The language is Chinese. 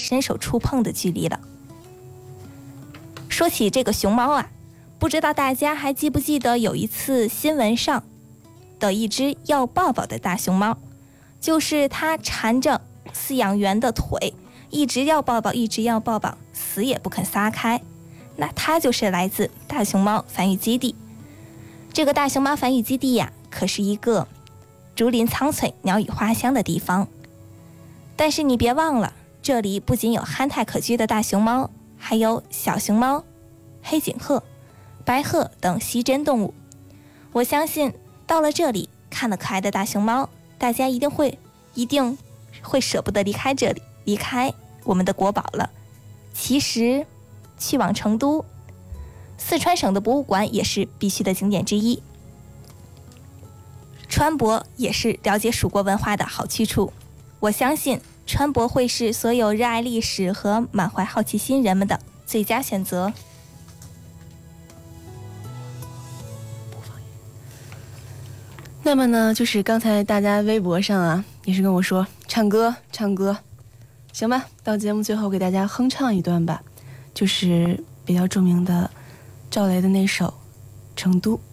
伸手触碰的距离了。说起这个熊猫啊，不知道大家还记不记得有一次新闻上的一只要抱抱的大熊猫，就是它缠着饲养员的腿，一直要抱抱，一直要抱抱，死也不肯撒开。那它就是来自大熊猫繁育基地。这个大熊猫繁育基地呀，可是一个竹林苍翠、鸟语花香的地方。但是你别忘了，这里不仅有憨态可掬的大熊猫，还有小熊猫、黑颈鹤、白鹤等稀珍动物。我相信到了这里，看了可爱的大熊猫，大家一定会舍不得离开这里，离开我们的国宝了。其实去往成都，四川省的博物馆也是必须的景点之一。川博也是了解蜀国文化的好去处。我相信川博会是所有热爱历史和满怀好奇心人们的最佳选择。 那么呢，就是刚才大家微博上啊，也是跟我说唱歌，行吧，到节目最后给大家哼唱一段吧，就是比较著名的赵雷的那首《成都》。